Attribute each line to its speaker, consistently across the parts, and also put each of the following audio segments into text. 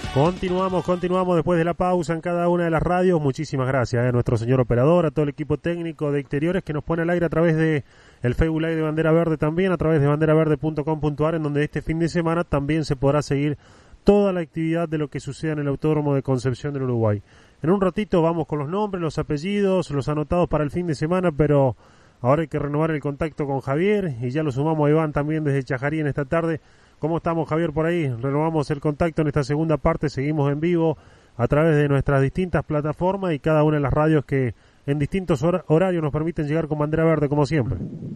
Speaker 1: Continuamos después de la pausa en cada una de las radios. Muchísimas gracias a nuestro señor operador, a todo el equipo técnico de Exteriores que nos pone al aire a través de el Facebook Live de Bandera Verde, también a través de banderaverde.com.ar, en donde este fin de semana también se podrá seguir toda la actividad de lo que suceda en el Autódromo de Concepción del Uruguay. En un ratito vamos con los nombres, los apellidos, los anotados para el fin de semana, pero ahora hay que renovar el contacto con Javier y ya lo sumamos a Iván también desde Chajarí en esta tarde. ¿Cómo estamos, Javier, por ahí? Renovamos el contacto en esta segunda parte, seguimos en vivo a través de nuestras distintas plataformas y cada una de las radios que en distintos horarios nos permiten llegar con Bandera Verde, como siempre.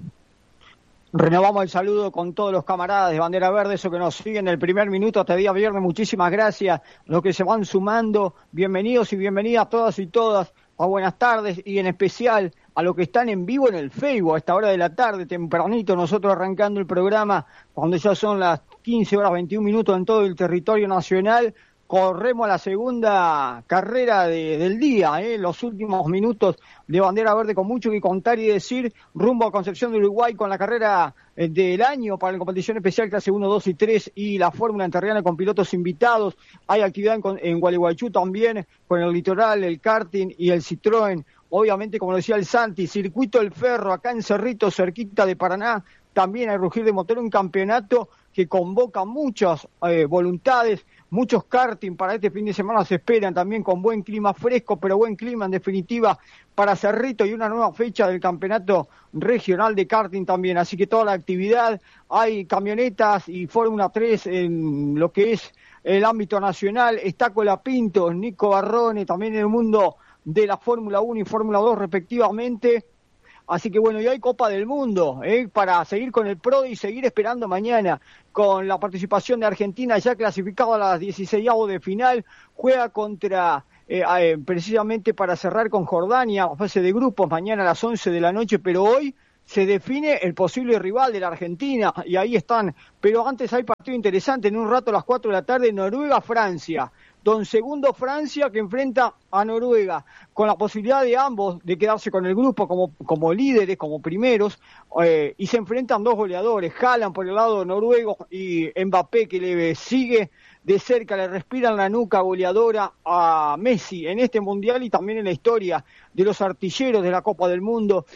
Speaker 2: Renovamos el saludo con todos los camaradas de Bandera Verde, eso que nos siguen en el primer minuto hasta el día viernes. Muchísimas gracias, los que se van sumando. Bienvenidos y bienvenidas todas y todas a Buenas Tardes, y en especial a los que están en vivo en el Facebook a esta hora de la tarde, tempranito, nosotros arrancando el programa, cuando ya son las 15 horas 21 minutos en todo el territorio nacional. Corremos a la segunda carrera del día, los últimos minutos de Bandera Verde con mucho que contar y decir, rumbo a Concepción de Uruguay con la carrera del año para la competición especial clase 1, 2 y 3 y la Fórmula Entrerriana con pilotos invitados. Hay actividad en Gualeguaychú también, con el Litoral, el karting y el Citroën. Obviamente, como decía el Santi, Circuito El Ferro, acá en Cerrito, cerquita de Paraná, también hay rugir de motor, un campeonato que convoca muchas voluntades, muchos karting para este fin de semana se esperan también con buen clima fresco, pero buen clima en definitiva para Cerrito, y una nueva fecha del campeonato regional de karting también, así que toda la actividad, hay camionetas y Fórmula 3 en lo que es el ámbito nacional, está Colapinto, Nico Barrone, también en el mundo de la Fórmula 1 y Fórmula 2 respectivamente. Así que bueno, y hay Copa del Mundo, para seguir con el PRO y seguir esperando mañana con la participación de Argentina ya clasificado a las 16avos de final, juega contra, precisamente para cerrar con Jordania, fase de grupos, mañana a las 11 de la noche, pero hoy se define el posible rival de la Argentina, y ahí están, pero antes hay partido interesante, en un rato a las 4 de la tarde, Noruega-Francia. Don Segundo Francia que enfrenta a Noruega, con la posibilidad de ambos de quedarse con el grupo como líderes, como primeros, y se enfrentan dos goleadores, Haaland por el lado noruego y Mbappé que le sigue de cerca, le respira en la nuca goleadora a Messi en este mundial y también en la historia de los artilleros de la Copa del Mundo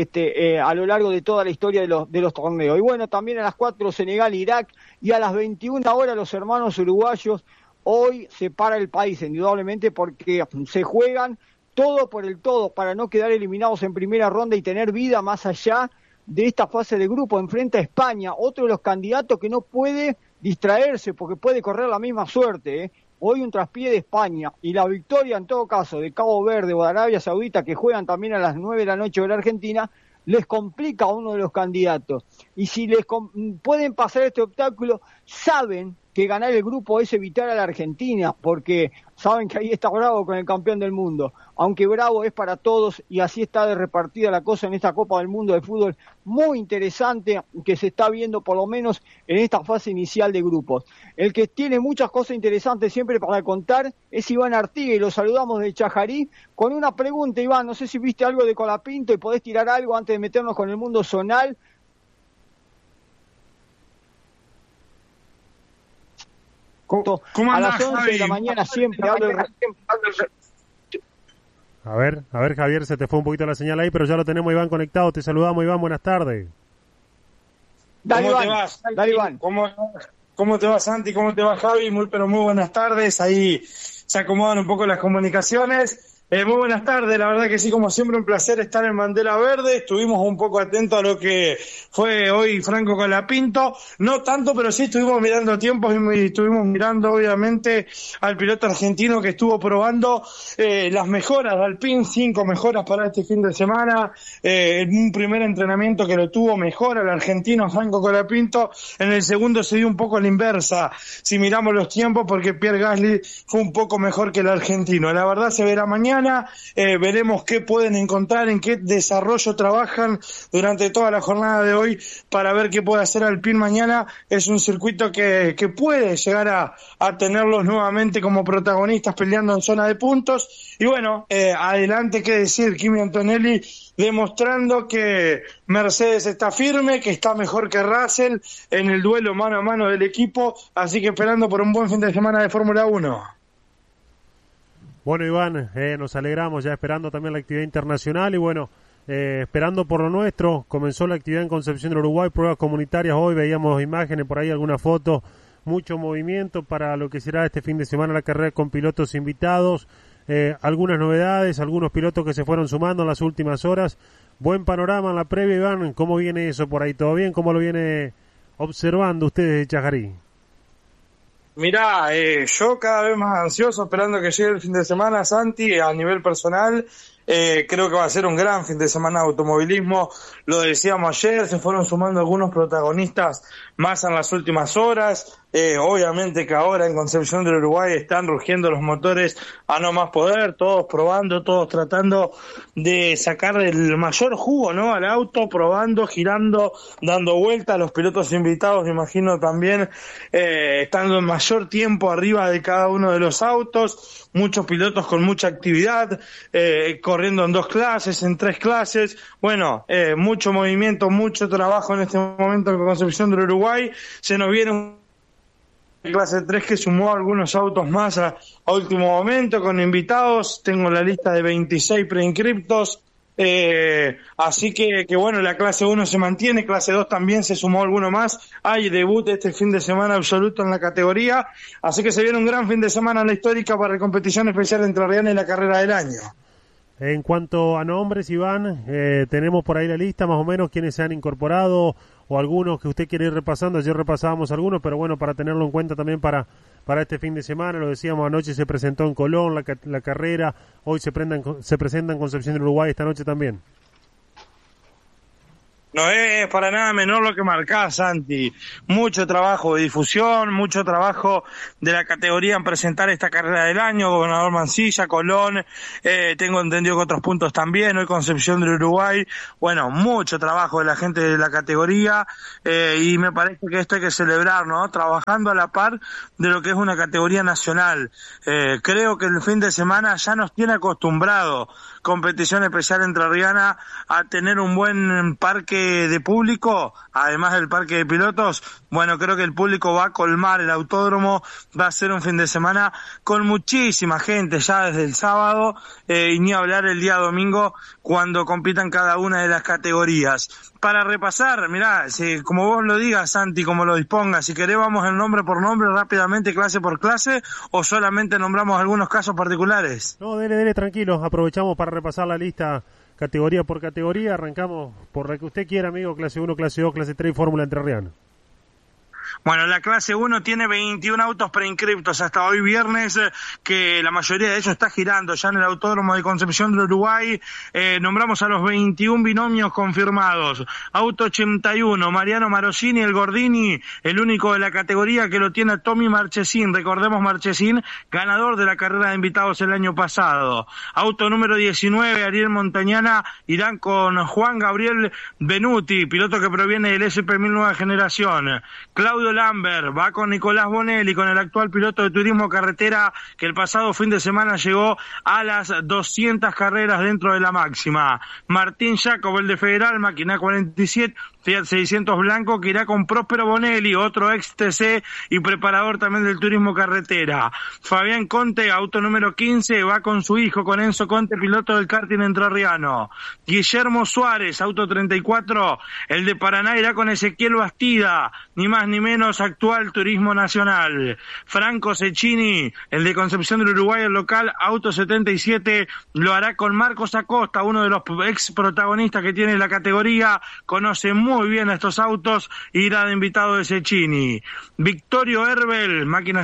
Speaker 2: a lo largo de toda la historia de los torneos. Y bueno, también a las 4 Senegal-Irak y a las 21 horas los hermanos uruguayos. Hoy se para el país, indudablemente, porque se juegan todo por el todo para no quedar eliminados en primera ronda y tener vida más allá de esta fase de grupo. Enfrenta a España, otro de los candidatos que no puede distraerse porque puede correr la misma suerte. Hoy un traspié de España y la victoria, en todo caso, de Cabo Verde o de Arabia Saudita, que juegan también a las 9 de la noche de la Argentina, les complica a uno de los candidatos. Y si pueden pasar este obstáculo, saben que ganar el grupo es evitar a la Argentina, porque saben que ahí está Bravo con el campeón del mundo, aunque Bravo es para todos, y así está de repartida la cosa en esta Copa del Mundo de fútbol, muy interesante, que se está viendo por lo menos en esta fase inicial de grupos. El que tiene muchas cosas interesantes siempre para contar es Iván Artiga, y lo saludamos de Chajarí, con una pregunta. Iván, no sé si viste algo de Colapinto y podés tirar algo antes de meternos con el mundo zonal.
Speaker 3: ¿Cómo
Speaker 2: a
Speaker 3: andás,
Speaker 2: las 11
Speaker 3: Javi?
Speaker 2: de la mañana siempre hablo
Speaker 1: A ver, Javier, se te fue un poquito la señal ahí, pero ya lo tenemos, Iván, conectado. Te saludamos, Iván, buenas tardes.
Speaker 2: Dale,
Speaker 3: ¿Cómo
Speaker 2: Iván,
Speaker 3: te vas?
Speaker 2: dale, Iván.
Speaker 3: ¿Cómo te va, Santi? ¿Cómo te va, Javi? Muy buenas tardes. Ahí se acomodan un poco las comunicaciones. Muy buenas tardes, la verdad que sí, como siempre un placer estar en Bandera Verde. Estuvimos un poco atentos a lo que fue hoy Franco Colapinto, no tanto, pero sí estuvimos mirando tiempos y estuvimos mirando obviamente al piloto argentino que estuvo probando las mejoras de Alpine, 5 mejoras para este fin de semana, un primer entrenamiento que lo tuvo mejor al argentino Franco Colapinto, en el segundo se dio un poco a la inversa, si miramos los tiempos, porque Pierre Gasly fue un poco mejor que el argentino. La verdad se verá mañana. mañana, veremos qué pueden encontrar, en qué desarrollo trabajan durante toda la jornada de hoy para ver qué puede hacer Alpine mañana. Es un circuito que puede llegar a tenerlos nuevamente como protagonistas peleando en zona de puntos. Y bueno, adelante, qué decir, Kimi Antonelli demostrando que Mercedes está firme, que está mejor que Russell en el duelo mano a mano del equipo, así que esperando por un buen fin de semana de Fórmula 1.
Speaker 1: Bueno, Iván, nos alegramos ya esperando también la actividad internacional y bueno, esperando por lo nuestro. Comenzó la actividad en Concepción del Uruguay, pruebas comunitarias, hoy veíamos imágenes, por ahí alguna foto, mucho movimiento para lo que será este fin de semana la carrera con pilotos invitados. Algunas novedades, algunos pilotos que se fueron sumando en las últimas horas. Buen panorama en la previa, Iván. ¿Cómo viene eso por ahí? ¿Todo bien? ¿Cómo lo viene observando ustedes de Chajarí?
Speaker 3: Mirá, yo cada vez más ansioso esperando que llegue el fin de semana, Santi, a nivel personal. Creo que va a ser un gran fin de semana de automovilismo. Lo decíamos ayer, se fueron sumando algunos protagonistas más en las últimas horas. Obviamente que ahora en Concepción del Uruguay están rugiendo los motores a no más poder, todos probando, todos tratando de sacar el mayor jugo, ¿no?, al auto, probando, girando, dando vueltas. Los pilotos invitados, me imagino también, estando en mayor tiempo arriba de cada uno de los autos. Muchos pilotos con mucha actividad, corriendo en 2 clases, en 3 clases. Bueno, mucho movimiento, mucho trabajo en este momento en Concepción del Uruguay. Se nos viene un clase 3 que sumó algunos autos más a último momento con invitados. Tengo la lista de 26 preinscriptos. Así que bueno, la clase 1 se mantiene, clase 2 también se sumó alguno más. Hay debut este fin de semana absoluto en la categoría, así que se viene un gran fin de semana en la histórica para la competición especial entre Riana y la carrera del año.
Speaker 1: En cuanto a nombres, Iván, tenemos por ahí la lista más o menos quienes se han incorporado o algunos que usted quiere ir repasando. Ayer repasábamos algunos, pero bueno, para tenerlo en cuenta también para este fin de semana. Lo decíamos, anoche se presentó en Colón la carrera, hoy se presenta en Concepción del Uruguay, esta noche también.
Speaker 3: No es para nada menor lo que marcás, Santi. Mucho trabajo de difusión, mucho trabajo de la categoría en presentar esta carrera del año. Gobernador Mansilla, Colón, tengo entendido que otros puntos también, hoy Concepción del Uruguay. Bueno, mucho trabajo de la gente de la categoría, y me parece que esto hay que celebrar, ¿no? Trabajando a la par de lo que es una categoría nacional. Creo que el fin de semana ya nos tiene acostumbrado competición especial entrerriana a tener un buen parque de público, además del parque de pilotos. Bueno, creo que el público va a colmar el autódromo, va a ser un fin de semana con muchísima gente ya desde el sábado, y ni hablar el día domingo cuando compitan cada una de las categorías. Para repasar, mirá, como vos lo digas, Santi, como lo dispongas, si querés vamos en nombre por nombre rápidamente, clase por clase, o solamente nombramos algunos casos particulares.
Speaker 1: No, dele, tranquilo, aprovechamos para repasar la lista categoría por categoría, arrancamos por la que usted quiera, amigo, clase 1, clase 2, clase 3 y Fórmula Entrerriana.
Speaker 3: Bueno, la clase 1 tiene 21 autos preinscriptos hasta hoy viernes, que la mayoría de ellos está girando ya en el Autódromo de Concepción del Uruguay. Nombramos a los 21 binomios confirmados. Auto 81, Mariano Marosini, el Gordini, el único de la categoría que lo tiene a Tommy Marchesín. Recordemos, Marchesín, ganador de la carrera de invitados el año pasado. Auto número 19, Ariel Montañana, irán con Juan Gabriel Benuti, piloto que proviene del SP1000 Nueva Generación. Claudio Lambert va con Nicolás Bonelli, con el actual piloto de turismo carretera que el pasado fin de semana llegó a las 200 carreras dentro de la máxima. Martín Jacob, el de Federal, máquina 47, Fiat 600 blanco, que irá con Próspero Bonelli, otro ex TC y preparador también del turismo carretera. Fabián Conte, auto número 15, va con su hijo, con Enzo Conte, piloto del karting entrerriano. Guillermo Suárez, auto 34, el de Paraná, irá con Ezequiel Bastida, ni más ni menos, actual turismo nacional. Franco Cecchini, el de Concepción del Uruguay, el local, auto 77, lo hará con Marcos Acosta, uno de los ex protagonistas que tiene la categoría, conoce muy muy bien a estos autos, irá de invitado de Cecchini. Victorio Herbel, máquina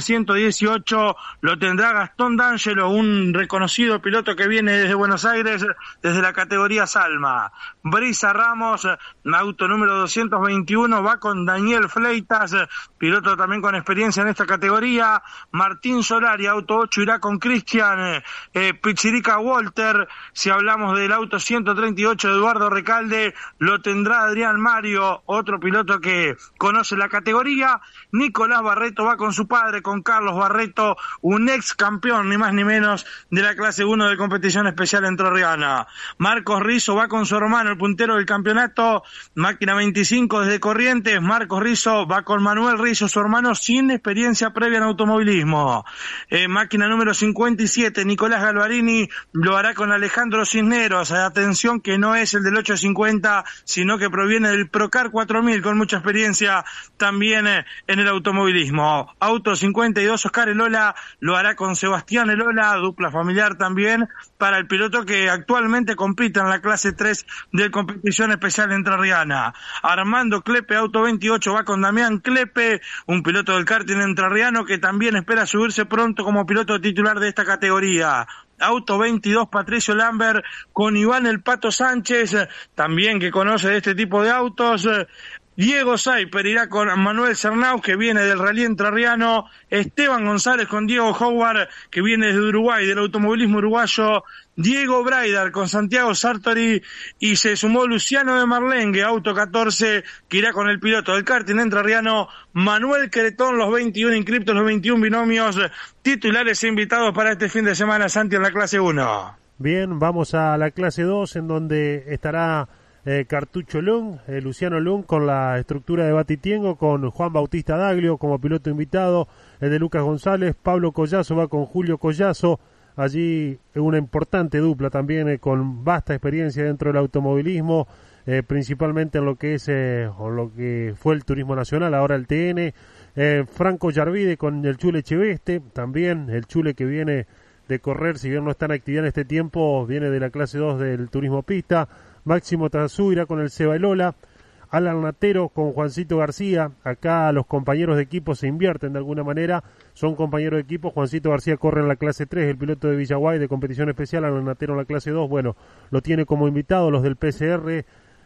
Speaker 3: 118, lo tendrá Gastón D'Angelo, un reconocido piloto que viene desde Buenos Aires, desde la categoría Salma. Brisa Ramos, auto número 221, va con Daniel Fleitas, piloto también con experiencia en esta categoría. Martín Solari, auto 8, irá con Cristian Pichirica Walter. Si hablamos del auto 138 de Eduardo Recalde, lo tendrá Adrián Mario, otro piloto que conoce la categoría. Nicolás Barreto va con su padre, con Carlos Barreto, un ex campeón, ni más ni menos, de la clase 1 de competición especial entrerriana. Marcos Rizzo va con su hermano, el puntero del campeonato, máquina 25 desde Corrientes. Marcos Rizzo va con Manuel Rizzo, su hermano, sin experiencia previa en automovilismo. Máquina número 57, Nicolás Galvarini, lo hará con Alejandro Cisneros. Atención que no es el del 850, sino que proviene del Procar 4000, con mucha experiencia también en el automovilismo. Auto 52, Oscar Elola, lo hará con Sebastián Elola, dupla familiar también para el piloto que actualmente compite en la clase 3 de competición especial entrerriana. Armando Clepe, auto 28, va con Damián Clepe, un piloto del karting entrerriano que también espera subirse pronto como piloto titular de esta categoría. Auto 22, Patricio Lambert, con Iván El Pato Sánchez, también que conoce de este tipo de autos. Diego Saiper irá con Manuel Cernaus, que viene del rally entrerriano. Esteban González con Diego Howard, que viene desde Uruguay, del automovilismo uruguayo. Diego Braidar con Santiago Sartori, y se sumó Luciano de Marlengue, auto 14, que irá con el piloto del karting entrerriano Manuel Cretón. Los 21 inscriptos, los 21 binomios titulares e invitados para este fin de semana, Santi, en la clase 1.
Speaker 1: Bien, vamos a la clase 2, en donde estará Cartucho Lung, Luciano Lung, con la estructura de Batitiengo, con Juan Bautista Daglio como piloto invitado, el de Lucas González. Pablo Collazo va con Julio Collazo, allí una importante dupla también, con vasta experiencia dentro del automovilismo, principalmente en lo que es o lo que fue el turismo nacional, ahora el TN. Franco Yarvide con el Chule Cheveste, también el Chule que viene de correr, si bien no está en actividad en este tiempo, viene de la clase 2 del turismo pista. Máximo Tazú irá con el Seba Elola. Alan Natero con Juancito García. Acá los compañeros de equipo se invierten de alguna manera, son compañeros de equipo. Juancito García corre en la clase 3, el piloto de Villaguay de competición especial. Alan Natero en la clase 2, bueno, lo tiene como invitado los del PCR.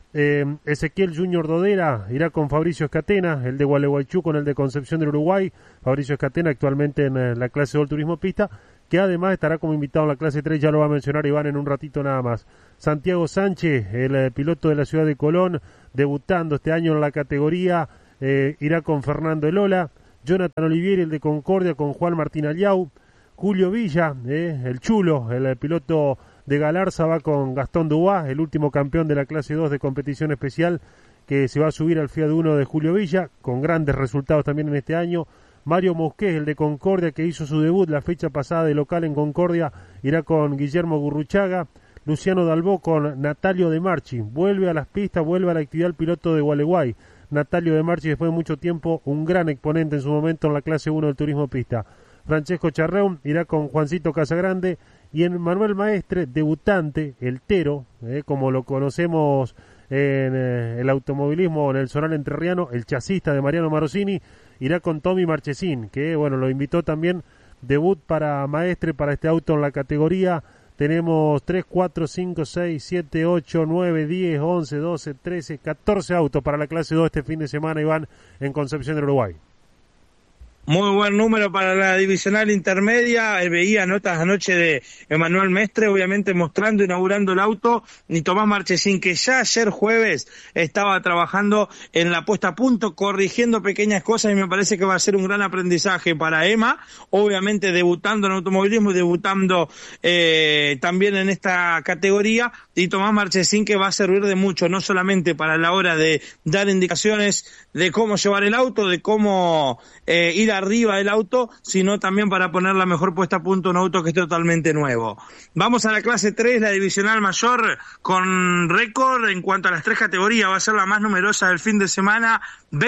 Speaker 1: Ezequiel Junior Dodera irá con Fabricio Escatena, el de Gualeguaychú con el de Concepción del Uruguay. Fabricio Escatena actualmente en la clase 2 turismo pista, que además estará como invitado en la clase 3, ya lo va a mencionar Iván en un ratito nada más. Santiago Sánchez, el piloto de la ciudad de Colón, debutando este año en la categoría, irá con Fernando Elola. Jonathan Olivieri, el de Concordia, con Juan Martín Aliau. Julio Villa, el chulo, el piloto de Galarza, va con Gastón Dubois, el último campeón de la clase 2 de competición especial, que se va a subir al Fiat 1 de Julio Villa, con grandes resultados también en este año. Mario Mosqués, el de Concordia, que hizo su debut la fecha pasada de local en Concordia, irá con Guillermo Gurruchaga. Luciano Dalbó con Natalio De Marchi, vuelve a las pistas, vuelve a la actividad el piloto de Gualeguay. Natalio De Marchi, después de mucho tiempo, un gran exponente en su momento en la clase 1 del turismo pista. Francesco Charreón irá con Juancito Casagrande, y en Manuel Maestre, debutante, el Tero, como lo conocemos en el automovilismo en el zonal entrerriano, el chasista de Mariano Marosini, irá con Tommy Marchesín, que bueno, lo invitó también, debut para Maestre, para este auto en la categoría. Tenemos 3, 4, 5, 6, 7, 8, 9, 10, 11, 12, 13, 14 autos para la clase 2 este fin de semana, Iván, en Concepción del Uruguay.
Speaker 3: Muy buen número para la divisional intermedia. Veía notas anoche de Emanuel Mestre, obviamente mostrando, inaugurando el auto, y Tomás Marchesín, que ya ayer jueves estaba trabajando en la puesta a punto, corrigiendo pequeñas cosas, y me parece que va a ser un gran aprendizaje para Emma, obviamente debutando en automovilismo y debutando también en esta categoría, y Tomás Marchesín, que va a servir de mucho, no solamente para la hora de dar indicaciones de cómo llevar el auto, de cómo ir arriba del auto, sino también para poner la mejor puesta a punto un auto que esté totalmente nuevo. Vamos a la clase 3, la divisional mayor, con récord en cuanto a las 3 categorías. Va a ser la más numerosa del fin de semana,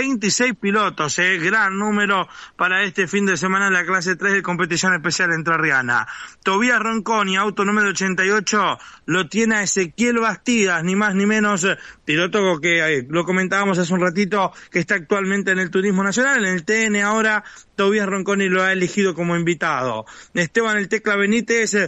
Speaker 3: 26 pilotos, gran número para este fin de semana en la clase 3 de competición especial entrerriana. Tobías Ronconi, auto número 88, lo tiene a Ezequiel Bastidas, ni más ni menos, piloto que lo comentábamos hace un ratito, que está actualmente en el Turismo Nacional, en el TN ahora. Tobías Ronconi lo ha elegido como invitado. Esteban El Tecla Benítez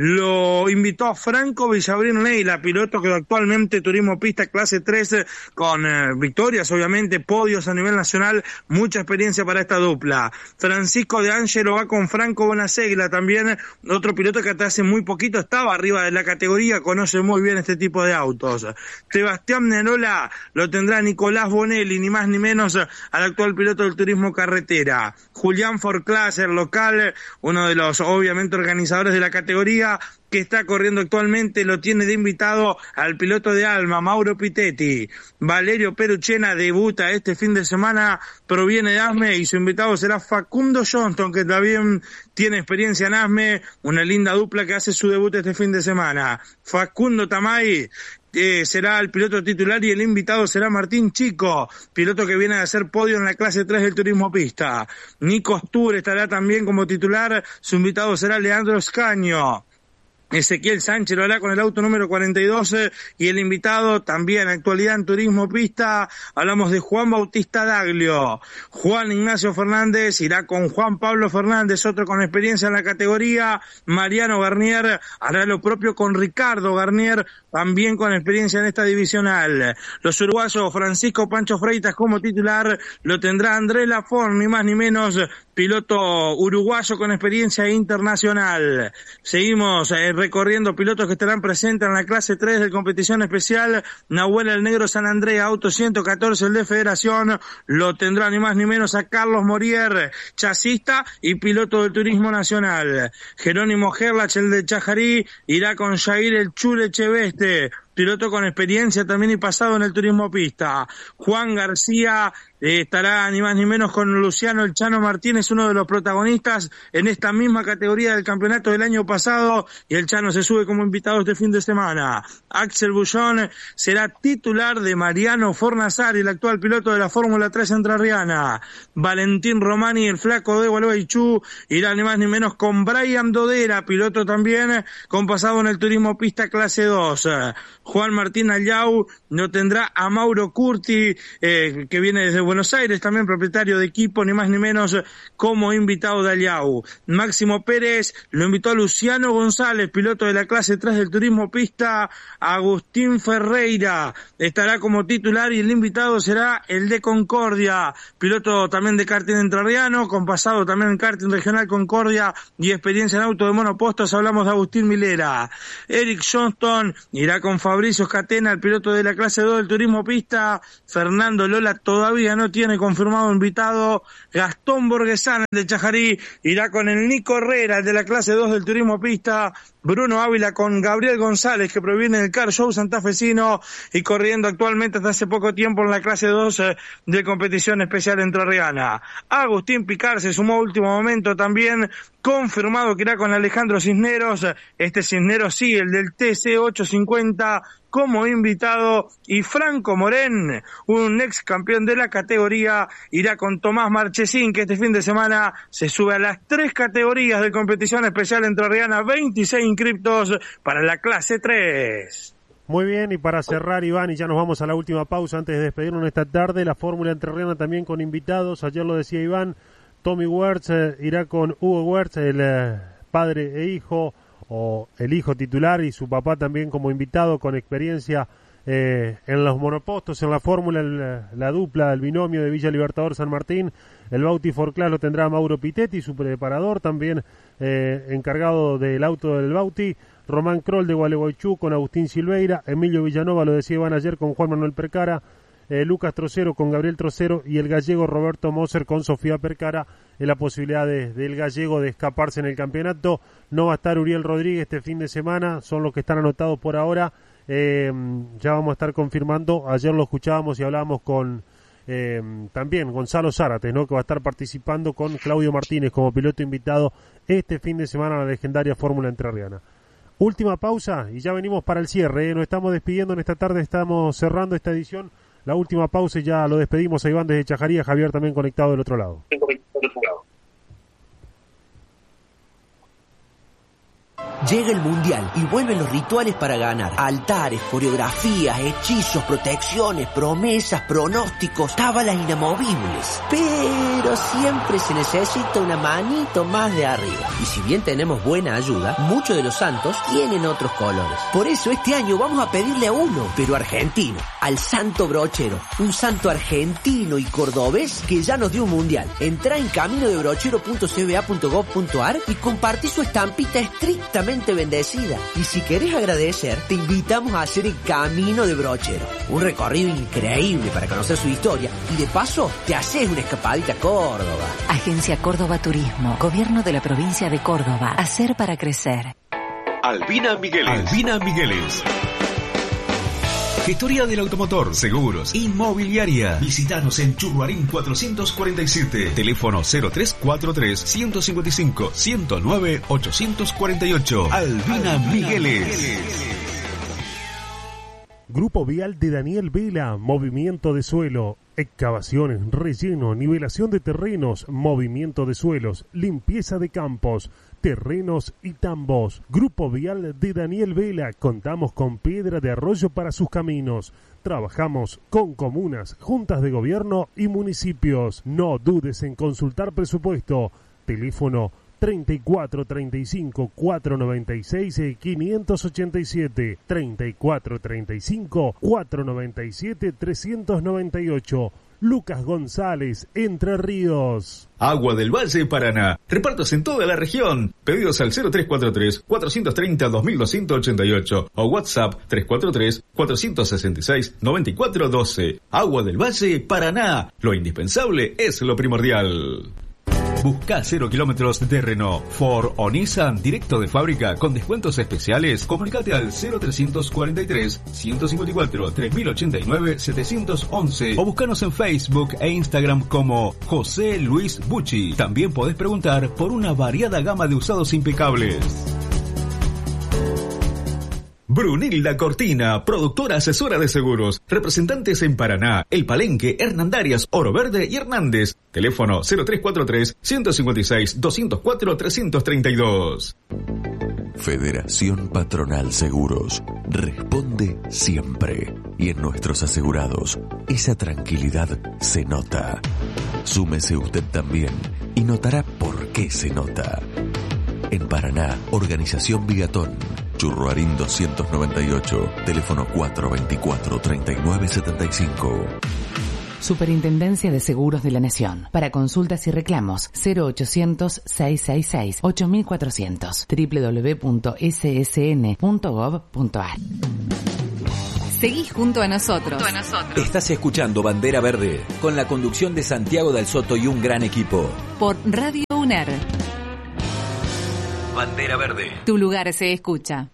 Speaker 3: lo invitó a Franco Villabrín Leila, piloto que actualmente Turismo Pista clase 3 con victorias, obviamente, podios a nivel nacional, mucha experiencia para esta dupla. Francisco De Angelo va con Franco Bonasegla, también otro piloto que hasta hace muy poquito estaba arriba de la categoría, conoce muy bien este tipo de autos. Sebastián Nerola lo tendrá Nicolás Bonelli, ni más ni menos al actual piloto del Turismo Carretera. Julián Forclaser, local, uno de los obviamente organizadores de la categoría, que está corriendo actualmente, lo tiene de invitado al piloto de Alma, Mauro Pitetti. Valerio Peruchena debuta este fin de semana, proviene de ASME y su invitado será Facundo Johnston, que también tiene experiencia en ASME, una linda dupla que hace su debut este fin de semana. Facundo Tamay será el piloto titular y el invitado será Martín Chico, piloto que viene a hacer podio en la clase 3 del Turismo Pista. Nico Astur estará también como titular, su invitado será Leandro Escaño. Ezequiel Sánchez lo hará con el auto número 42 y el invitado también actualidad en Turismo Pista, hablamos de Juan Bautista Daglio. Juan Ignacio Fernández irá con Juan Pablo Fernández, otro con experiencia en la categoría. Mariano Garnier hará lo propio con Ricardo Garnier, también con experiencia en esta divisional. Los uruguayos Francisco Pancho Freitas como titular, lo tendrá Andrés Lafont, ni más ni menos, piloto uruguayo con experiencia internacional. Seguimos recorriendo pilotos que estarán presentes en la clase 3 de competición especial. Nahuel El Negro San Andrea, auto 114, el de Federación, lo tendrá ni más ni menos a Carlos Morier, chasista y piloto del Turismo Nacional. Jerónimo Gerlach, el de Chajarí, irá con Jair El Chule Cheveste, piloto con experiencia también y pasado en el Turismo Pista. Juan García estará ni más ni menos con Luciano El Chano Martínez, uno de los protagonistas en esta misma categoría del campeonato del año pasado, y el Chano se sube como invitado este fin de semana. Axel Bullón será titular de Mariano Fornazari, el actual piloto de la Fórmula 3 entrerriana. Valentín Romani, el flaco de Gualeguaychú, irá ni más ni menos con Brian Dodera, piloto también con pasado en el Turismo Pista clase 2. Juan Martín Allau no tendrá a Mauro Curti, que viene desde Buenos Aires, también propietario de equipo, ni más ni menos, como invitado de Allau. Máximo Pérez lo invitó a Luciano González, piloto de la clase 3 del Turismo Pista. Agustín Ferreira estará como titular y el invitado será el de Concordia, piloto también de karting entrerriano, con pasado también en karting regional Concordia y experiencia en auto de monopostos. Hablamos de Agustín Milera. Eric Johnston irá con Fabricio Catena, el piloto de la clase 2 del Turismo Pista. Fernando Lola todavía no tiene confirmado invitado. Gastón Borgesán, el de Chajarí, irá con el Nico Herrera, el de la clase 2 del Turismo Pista. Bruno Ávila con Gabriel González, que proviene del Car Show santafesino y corriendo actualmente hasta hace poco tiempo en la clase 2 de competición especial entrerriana. Agustín Picar se sumó a último momento también, confirmado que irá con Alejandro Cisneros, este Cisneros sí, el del TC 850, como invitado, y Franco Morén, un ex campeón de la categoría, irá con Tomás Marchesín, que este fin de semana se sube a las 3 categorías de competición especial entrerriana, 26 inscriptos para la clase 3.
Speaker 1: Muy bien, y para cerrar, Iván, y ya nos vamos a la última pausa antes de despedirnos esta tarde, la Fórmula entrerriana también con invitados. Ayer lo decía Iván, Tommy Wertz irá con Hugo Wertz, el padre e hijo, o el hijo titular, y su papá también como invitado con experiencia en los monopostos, en la Fórmula, la dupla, el binomio de Villa Libertador San Martín. El Bauti Forclaz lo tendrá Mauro Pitetti, su preparador, también encargado del auto del Bauti. Román Kroll de Gualeguaychú con Agustín Silveira. Emilio Villanova, lo decía Iván ayer, con Juan Manuel Percara. Lucas Trocero con Gabriel Trocero, y el gallego Roberto Moser con Sofía Percara, en la posibilidad del gallego de escaparse en el campeonato. No va a estar Uriel Rodríguez este fin de semana, son los que están anotados por ahora. Ya vamos a estar confirmando. Ayer lo escuchábamos y hablábamos con también Gonzalo Zárate, ¿no? Que va a estar participando con Claudio Martínez como piloto invitado este fin de semana a la legendaria Fórmula Entrerriana. Última pausa y ya venimos para el cierre, nos estamos despidiendo en esta tarde, estamos cerrando esta edición, la última pausa y ya lo despedimos a Iván desde Chajaría, Javier también conectado del otro lado.
Speaker 4: Llega el Mundial y vuelven los rituales para ganar. Altares, coreografías, hechizos, protecciones, promesas, pronósticos, cábalas inamovibles. Pero siempre se necesita una manito más de arriba. Y si bien tenemos buena ayuda, muchos de los santos tienen otros colores. Por eso este año vamos a pedirle a uno, pero argentino, al Santo Brochero. Un santo argentino y cordobés que ya nos dio un Mundial. Entrá en caminodebrochero.cba.gov.ar y compartí su estampita estrictamente bendecida. Y si querés agradecer, te invitamos a hacer el Camino de Brochero, un recorrido increíble para conocer su historia y de paso te haces una escapadita a Córdoba.
Speaker 5: Agencia Córdoba Turismo, Gobierno de la Provincia de Córdoba. Hacer para crecer.
Speaker 6: Albina Migueles. Gestoría del automotor, seguros, inmobiliaria. Visítanos en Churruarín 447. Teléfono 0343-155-109-848. Albina Migueles.
Speaker 1: Grupo Vial de Daniel Vela, movimiento de suelo, excavaciones, relleno, nivelación de terrenos, movimiento de suelos, limpieza de campos, terrenos y tambos. Grupo Vial de Daniel Vela, contamos con piedra de arroyo para sus caminos. Trabajamos con comunas, juntas de gobierno y municipios. No dudes en consultar presupuesto. Teléfono 34 35 496 587, 34 35 497 398. Lucas González, Entre Ríos.
Speaker 6: Agua del Valle Paraná. Repartos en toda la región. Pedidos al 0343-430-2288 o WhatsApp 343-466-9412. Agua del Valle Paraná. Lo indispensable es lo primordial. Busca 0 kilómetros de Renault, Ford o Nissan directo de fábrica con descuentos especiales. Comunicate al 0343 154 3089 711 o búscanos en Facebook e Instagram como José Luis Bucci. También podés preguntar por una variada gama de usados impecables. Brunilda Cortina, productora asesora de seguros. Representantes en Paraná, El Palenque, Hernandarias, Oro Verde y Hernández. Teléfono 0343-156-204-332.
Speaker 7: Federación Patronal Seguros. Responde siempre. Y en nuestros asegurados, esa tranquilidad se nota. Súmese usted también y notará por qué se nota. En Paraná, Organización Bigatón. Churruarín 298, teléfono 424-3975.
Speaker 5: Superintendencia de Seguros de la Nación. Para consultas y reclamos, 0800-666-8400, www.ssn.gov.ar.
Speaker 8: Seguís junto a nosotros.
Speaker 9: Estás escuchando Bandera Verde, con la conducción de Santiago Dal Soto y un gran equipo.
Speaker 8: Por Radio UNER.
Speaker 9: Bandera Verde.
Speaker 8: Tu lugar se escucha.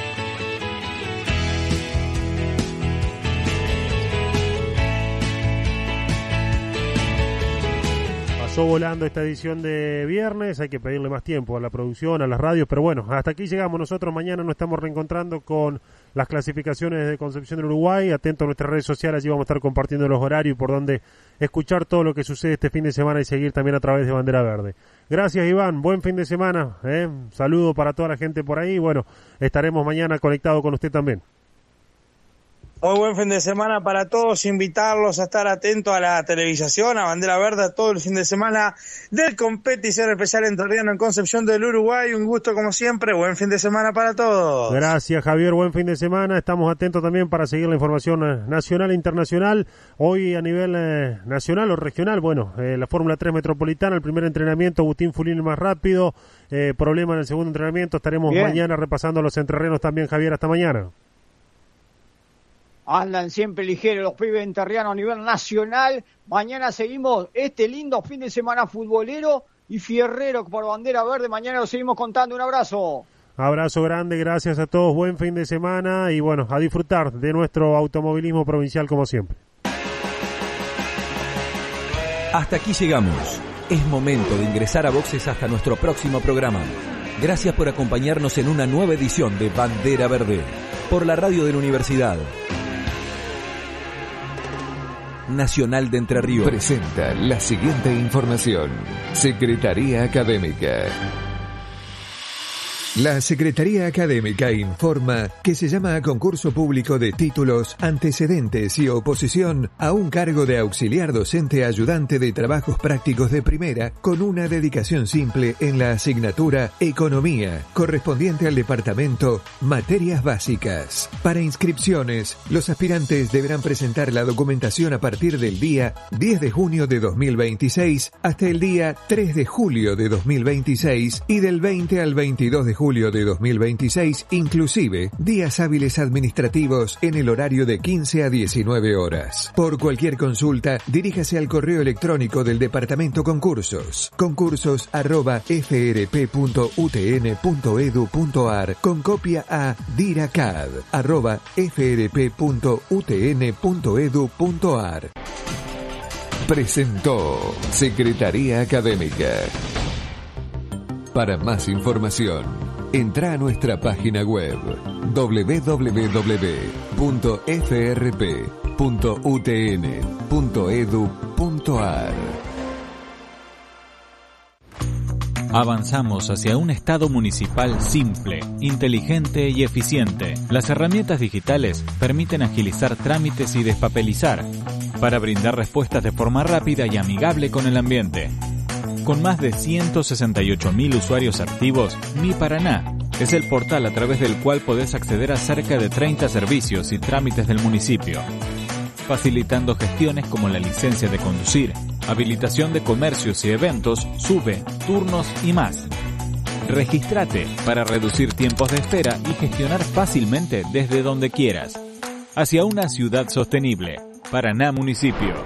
Speaker 1: Pasó volando esta edición de viernes, hay que pedirle más tiempo a la producción, a las radios, pero bueno, hasta aquí llegamos nosotros. Mañana nos estamos reencontrando con las clasificaciones de Concepción del Uruguay. Atento a nuestras redes sociales, allí vamos a estar compartiendo los horarios y por donde escuchar todo lo que sucede este fin de semana y seguir también a través de Bandera Verde. Gracias, Iván, buen fin de semana, saludo para toda la gente por ahí. Bueno, estaremos mañana conectados con usted también.
Speaker 3: Muy buen fin de semana para todos, invitarlos a estar atentos a la televisación, a Bandera Verde, todo el fin de semana del Competición Especial Entrerriano en Concepción del Uruguay. Un gusto como siempre, buen fin de semana para todos.
Speaker 1: Gracias, Javier, buen fin de semana. Estamos atentos también para seguir la información nacional e internacional. Hoy a nivel nacional o regional, bueno, la Fórmula 3 Metropolitana, el primer entrenamiento, Agustín Fulín el más rápido, problema en el segundo entrenamiento. Estaremos mañana repasando los entrerrianos también, Javier, hasta mañana.
Speaker 2: Andan siempre ligeros los pibes enterrianos a nivel nacional. Mañana seguimos este lindo fin de semana futbolero y fierrero por Bandera Verde. Mañana lo seguimos contando. Un abrazo.
Speaker 1: Abrazo grande, gracias a todos. Buen fin de semana y bueno, a disfrutar de nuestro automovilismo provincial como siempre.
Speaker 9: Hasta aquí llegamos. Es momento de ingresar a boxes hasta nuestro próximo programa. Gracias por acompañarnos en una nueva edición de Bandera Verde, por la radio de la Universidad Nacional de Entre Ríos.
Speaker 7: Presenta la siguiente información. Secretaría Académica. La Secretaría Académica informa que se llama a concurso público de títulos, antecedentes y oposición a un cargo de auxiliar docente ayudante de trabajos prácticos de primera con una dedicación simple en la asignatura Economía, correspondiente al departamento Materias Básicas. Para inscripciones, los aspirantes deberán presentar la documentación a partir del día 10 de junio de 2026 hasta el día 3 de julio de 2026 y del 20 al 22 de julio de 2026, inclusive días hábiles administrativos en el horario de 15 a 19 horas. Por cualquier consulta, diríjase al correo electrónico del Departamento Concursos, concursos@frp.utn.edu.ar, con copia a diracad@frp.utn.edu.ar. Presentó Secretaría Académica. Para más información, entra a nuestra página web www.frp.utn.edu.ar.
Speaker 10: Avanzamos hacia un Estado municipal simple, inteligente y eficiente. Las herramientas digitales permiten agilizar trámites y despapelizar para brindar respuestas de forma rápida y amigable con el ambiente. Con más de 168.000 usuarios activos, Mi Paraná es el portal a través del cual podés acceder a cerca de 30 servicios y trámites del municipio, facilitando gestiones como la licencia de conducir, habilitación de comercios y eventos, SUBE, turnos y más. Regístrate para reducir tiempos de espera y gestionar fácilmente desde donde quieras. Hacia una ciudad sostenible. Paraná Municipio.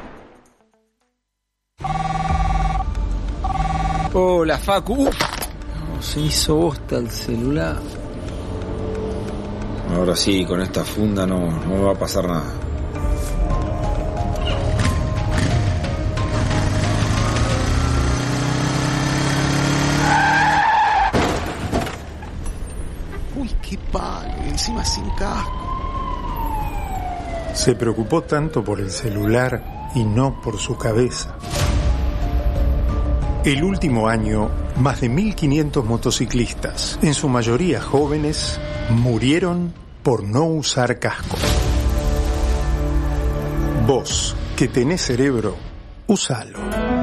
Speaker 11: Hola, Facu. Se hizo bosta el celular.
Speaker 12: Ahora sí, con esta funda no me va a pasar nada.
Speaker 13: Uy, qué palo, encima sin casco.
Speaker 14: Se preocupó tanto por el celular y no por su cabeza. El último año, más de 1.500 motociclistas, en su mayoría jóvenes, murieron por no usar casco. Vos, que tenés cerebro, úsalo.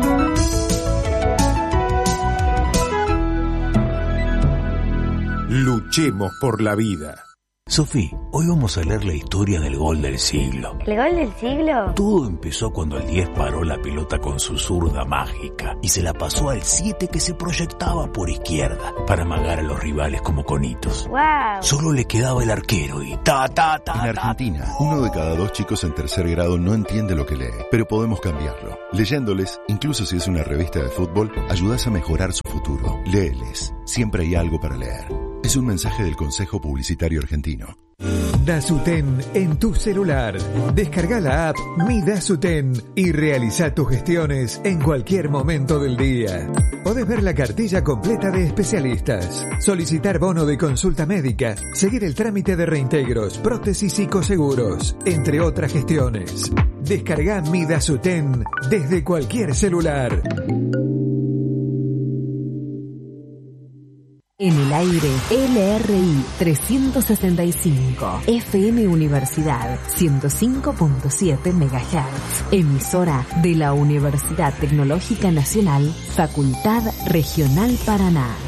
Speaker 14: Luchemos por la vida.
Speaker 15: Sofi, hoy vamos a leer la historia del gol del siglo.
Speaker 16: ¿El gol del siglo?
Speaker 15: Todo empezó cuando el 10 paró la pelota con su zurda mágica y se la pasó al 7 que se proyectaba por izquierda para amagar a los rivales como conitos.
Speaker 16: ¡Wow!
Speaker 15: Solo le quedaba el arquero y ta.
Speaker 17: En Argentina, 1 de cada 2 chicos en tercer grado no entiende lo que lee, pero podemos cambiarlo. Leyéndoles, incluso si es una revista de fútbol, ayudás a mejorar su futuro. Léeles, siempre hay algo para leer. Es un mensaje del Consejo Publicitario Argentino.
Speaker 7: Dasuten en tu celular. Descarga la app Mi Dasuten y realiza tus gestiones en cualquier momento del día. Podés ver la cartilla completa de especialistas, solicitar bono de consulta médica, seguir el trámite de reintegros, prótesis y coseguros, entre otras gestiones. Descarga Mi Dasuten desde cualquier celular.
Speaker 5: En el aire, LRI 365, FM Universidad 105.7 MHz, emisora de la Universidad Tecnológica Nacional, Facultad Regional Paraná.